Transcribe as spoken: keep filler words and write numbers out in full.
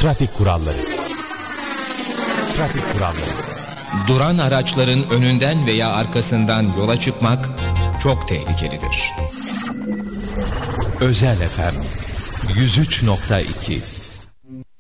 Trafik kuralları. Trafik kuralları. Duran araçların önünden veya arkasından yola çıkmak çok tehlikelidir. Özel F M yüz üç nokta iki